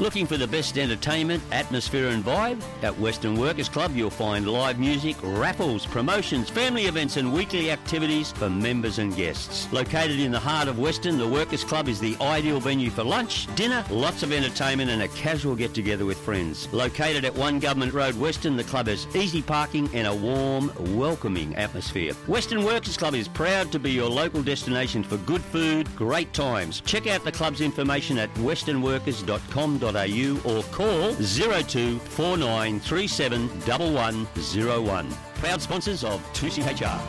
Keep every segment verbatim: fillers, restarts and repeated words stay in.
Looking for the best entertainment, atmosphere and vibe? At Western Workers Club you'll find live music, raffles, promotions, family events and weekly activities for members and guests. Located in the heart of Western, the Workers Club is the ideal venue for lunch, dinner, lots of entertainment and a casual get-together with friends. Located at One Government Road, Western, the club has easy parking and a warm, welcoming atmosphere. Western Workers Club is proud to be your local destination for good food, great times. Check out the club's information at western workers dot com dot a u or call zero two four nine three seven one one zero one. Proud sponsors of two C H R.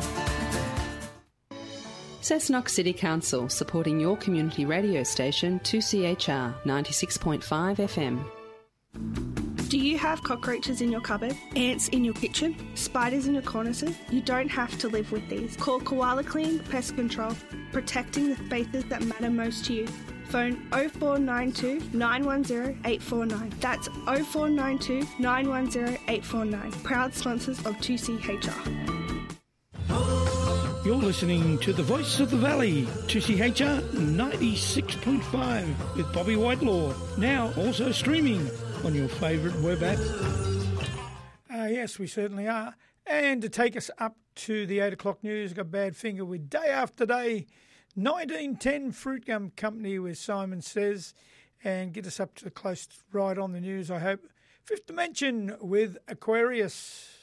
Cessnock City Council, supporting your community radio station two C H R ninety-six point five F M. Do you have cockroaches in your cupboard, ants in your kitchen, spiders in your cornices? You don't have to live with these. Call Koala Clean Pest Control, protecting the spaces that matter most to you. Phone oh four nine two, nine one zero, eight four nine. That's oh four nine two, nine one zero, eight four nine. Proud sponsors of two C H R. You're listening to The Voice of the Valley, two C H R ninety-six point five with Bobby Whitelaw. Now also streaming on your favourite web app. Uh, yes, we certainly are. And to take us up to the eight o'clock news, I've got Bad Finger with Day After Day, nineteen ten Fruit Gum Company with Simon Says, and get us up to close right on the news, I hope. Fifth Dimension with Aquarius.